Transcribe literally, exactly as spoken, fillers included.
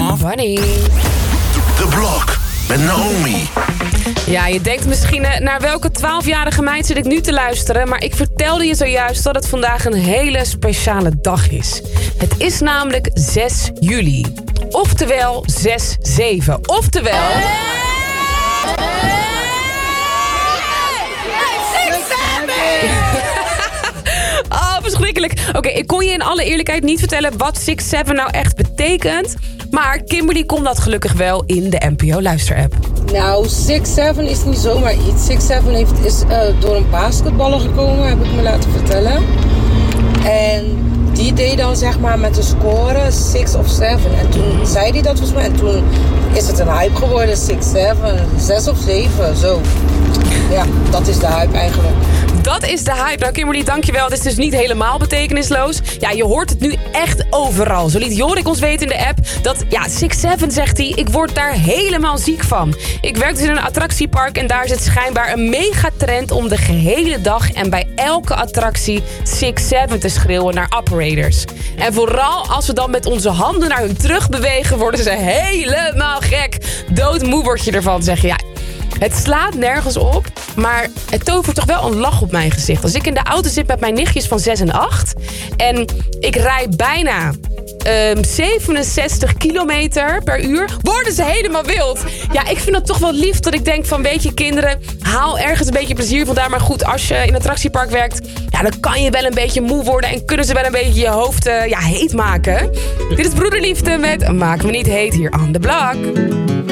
Bunny. The Block met Naomi. Ja, je denkt misschien uh, naar welke twaalfjarige meid zit ik nu te luisteren. Maar ik vertelde je zojuist dat het vandaag een hele speciale dag is. Het is namelijk zes juli. Oftewel zes zeven. Oftewel... Oh, verschrikkelijk. Oké, okay, ik kon je in alle eerlijkheid niet vertellen wat zes zeven nou echt betekent. Maar Kimberly kon dat gelukkig wel in de N P O Luisterapp. Nou, zes zeven is niet zomaar iets. zes zeven heeft, is uh, door een basketballer gekomen, heb ik me laten vertellen. En die deed dan zeg maar met de score zes of zeven. En toen zei hij dat volgens mij. En toen is het een hype geworden. zes zeven, zes of zeven, zo. Ja, dat is de hype eigenlijk. Dat is de hype. Nou Kimberly, dankjewel. Het is dus niet helemaal betekenisloos. Ja, je hoort het nu echt overal. Zo liet Jorik ons weten in de app dat, ja, zes zeven zegt hij, ik word daar helemaal ziek van. Ik werk dus in een attractiepark en daar is het schijnbaar een megatrend om de gehele dag en bij elke attractie zes zeven te schreeuwen naar operators. En vooral als we dan met onze handen naar hun terug bewegen, worden ze helemaal gek. Doodmoe word je ervan, zeg je. Ja, het slaat nergens op, maar het tovert toch wel een lach op mijn gezicht. Als ik in de auto zit met mijn nichtjes van zes en acht... en ik rij bijna um, zevenenzestig kilometer per uur... worden ze helemaal wild. Ja, ik vind het toch wel lief dat ik denk van... weet je, kinderen, haal ergens een beetje plezier vandaan. Maar goed, als je in een attractiepark werkt... ja, dan kan je wel een beetje moe worden... en kunnen ze wel een beetje je hoofd uh, ja, heet maken. Dit is Broederliefde met Maak me niet heet hier aan de Block.